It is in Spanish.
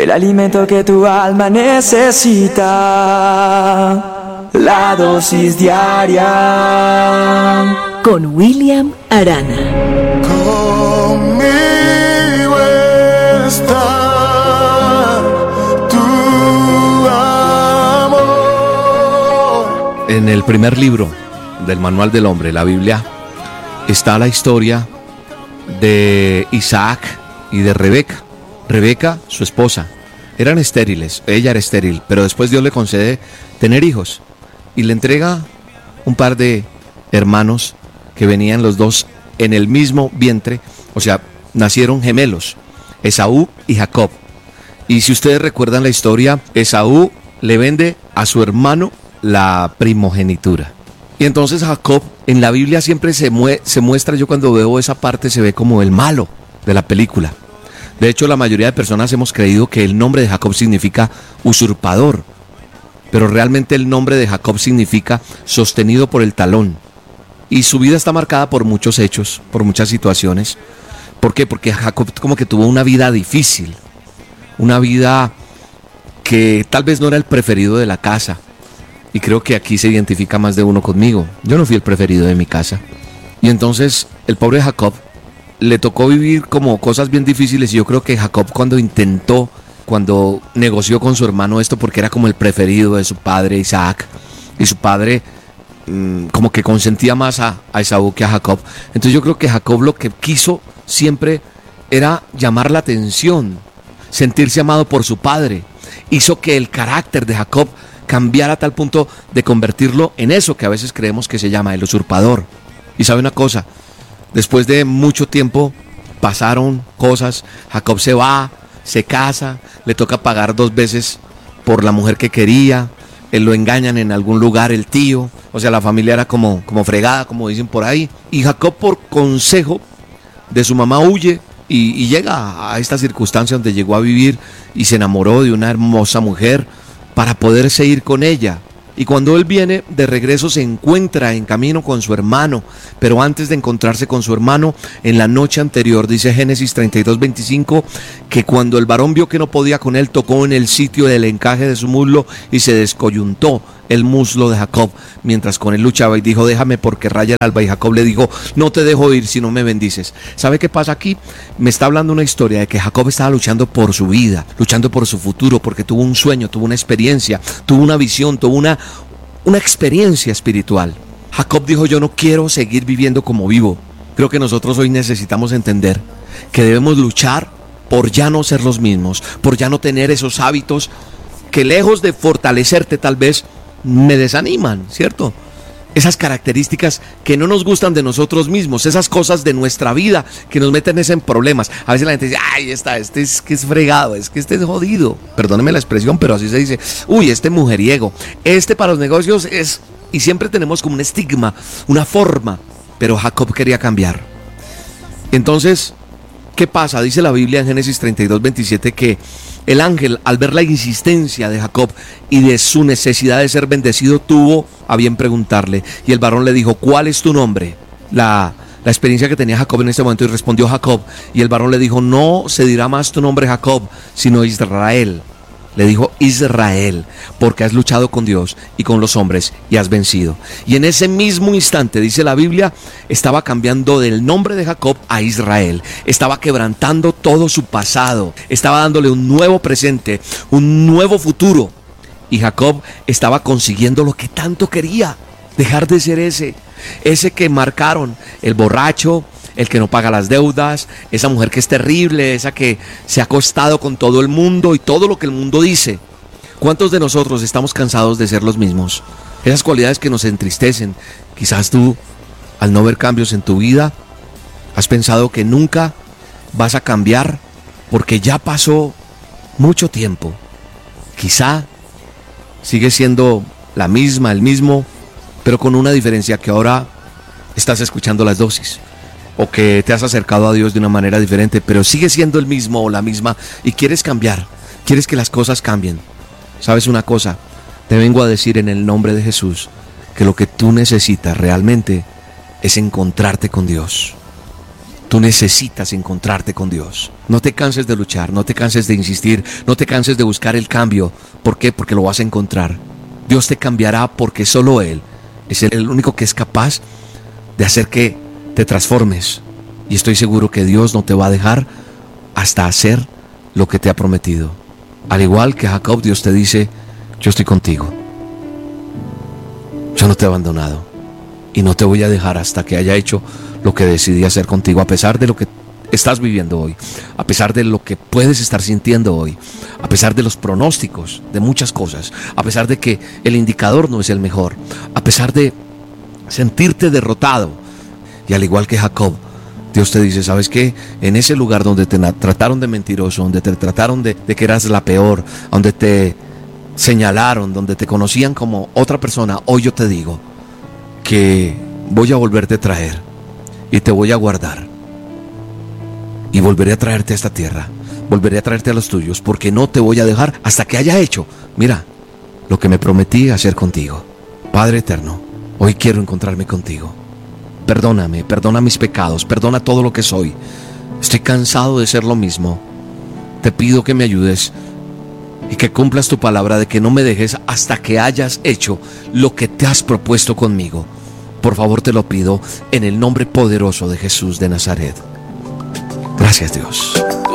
el alimento que tu alma necesita, la dosis diaria. Con William Arana. Conmigo está tu amor. En el primer libro del Manual del Hombre, la Biblia, está la historia de Isaac y de Rebeca. Rebeca, su esposa, eran estériles, ella era estéril, pero después Dios le concede tener hijos y le entrega un par de hermanos que venían los dos en el mismo vientre, o sea, nacieron gemelos, Esaú y Jacob. Y si ustedes recuerdan la historia, Esaú le vende a su hermano la primogenitura. Y entonces Jacob, en la Biblia siempre se muestra, yo cuando veo esa parte se ve como el malo de la película. De hecho, la mayoría de personas hemos creído que el nombre de Jacob significa usurpador, pero realmente el nombre de Jacob significa sostenido por el talón. Y su vida está marcada por muchos hechos, por muchas situaciones. ¿Por qué? Porque Jacob como que tuvo una vida difícil, una vida que tal vez no era el preferido de la casa. Y creo que aquí se identifica más de uno conmigo. Yo no fui el preferido de mi casa. Y entonces el pobre Jacob le tocó vivir como cosas bien difíciles. Y yo creo que Jacob cuando negoció con su hermano esto, porque era como el preferido de su padre Isaac, y su padre como que consentía más a Esaú que a Jacob. Entonces yo creo que Jacob lo que quiso siempre era llamar la atención, sentirse amado por su padre. Hizo que el carácter de Jacob cambiara a tal punto de convertirlo en eso que a veces creemos que se llama el usurpador. Y sabe una cosa, después de mucho tiempo pasaron cosas, Jacob se va, se casa, le toca pagar 2 veces por la mujer que quería, él lo engañan en algún lugar el tío, o sea la familia era como fregada, como dicen por ahí, y Jacob por consejo de su mamá huye y llega a esta circunstancia donde llegó a vivir y se enamoró de una hermosa mujer para poderse ir con ella. Y cuando él viene de regreso se encuentra en camino con su hermano, pero antes de encontrarse con su hermano, en la noche anterior, dice Génesis 32:25, que cuando el varón vio que no podía con él, tocó en el sitio del encaje de su muslo y se descoyuntó el muslo de Jacob, mientras con él luchaba, y dijo: déjame porque raya el alba. Y Jacob le dijo: no te dejo ir si no me bendices. ¿Sabe qué pasa aquí? Me está hablando una historia de que Jacob estaba luchando por su vida, luchando por su futuro, porque tuvo un sueño, tuvo una experiencia, tuvo una visión, tuvo una experiencia espiritual. Jacob dijo: yo no quiero seguir viviendo como vivo. Creo que nosotros hoy necesitamos entender que debemos luchar por ya no ser los mismos, por ya no tener esos hábitos que, lejos de fortalecerte, tal vez me desaniman, ¿cierto? Esas características que no nos gustan de nosotros mismos, esas cosas de nuestra vida que nos meten en problemas. A veces la gente dice: ay, este es que es fregado, es que este es jodido. Perdóneme la expresión, pero así se dice. Uy, este mujeriego, este para los negocios es... Y siempre tenemos como un estigma, una forma. Pero Jacob quería cambiar. Entonces, ¿qué pasa? Dice la Biblia en Génesis 32:27 que el ángel, al ver la insistencia de Jacob y de su necesidad de ser bendecido, tuvo a bien preguntarle. Y el varón le dijo: ¿cuál es tu nombre? La experiencia que tenía Jacob en ese momento, y respondió Jacob. Y el varón le dijo: no se dirá más tu nombre Jacob, sino Israel. Le dijo: Israel, porque has luchado con Dios y con los hombres y has vencido. Y en ese mismo instante, dice la Biblia, estaba cambiando del nombre de Jacob a Israel. Estaba quebrantando todo su pasado. Estaba dándole un nuevo presente, un nuevo futuro. Y Jacob estaba consiguiendo lo que tanto quería: dejar de ser ese que marcaron, el borracho, el que no paga las deudas, esa mujer que es terrible, esa que se ha acostado con todo el mundo y todo lo que el mundo dice. ¿Cuántos de nosotros estamos cansados de ser los mismos? Esas cualidades que nos entristecen. Quizás tú, al no ver cambios en tu vida, has pensado que nunca vas a cambiar porque ya pasó mucho tiempo. Quizá sigues siendo la misma, el mismo, pero con una diferencia, que ahora estás escuchando las dosis, o que te has acercado a Dios de una manera diferente, pero sigues siendo el mismo o la misma y quieres cambiar, quieres que las cosas cambien. ¿Sabes una cosa? Te vengo a decir en el nombre de Jesús que lo que tú necesitas realmente es encontrarte con Dios. Tú necesitas encontrarte con Dios. No te canses de luchar, no te canses de insistir, no te canses de buscar el cambio. ¿Por qué? Porque lo vas a encontrar. Dios te cambiará porque solo Él es el único que es capaz de hacer que te transformes. Y estoy seguro que Dios no te va a dejar hasta hacer lo que te ha prometido. Al igual que Jacob, Dios te dice: yo estoy contigo. Yo no te he abandonado. Y no te voy a dejar hasta que haya hecho lo que decidí hacer contigo, a pesar de lo que estás viviendo hoy, a pesar de lo que puedes estar sintiendo hoy, a pesar de los pronósticos de muchas cosas, a pesar de que el indicador no es el mejor, a pesar de sentirte derrotado. Y al igual que Jacob, Dios te dice: ¿sabes qué? En ese lugar donde te trataron de mentiroso, donde te trataron de que eras la peor, donde te señalaron, donde te conocían como otra persona, hoy yo te digo que voy a volverte a traer y te voy a guardar y volveré a traerte a esta tierra, volveré a traerte a los tuyos, porque no te voy a dejar hasta que haya hecho, mira, lo que me prometí hacer contigo. Padre eterno, hoy quiero encontrarme contigo. Perdóname, perdona mis pecados, perdona todo lo que soy. Estoy cansado de ser lo mismo. Te pido que me ayudes y que cumplas tu palabra de que no me dejes hasta que hayas hecho lo que te has propuesto conmigo. Por favor, te lo pido en el nombre poderoso de Jesús de Nazaret. Gracias, Dios.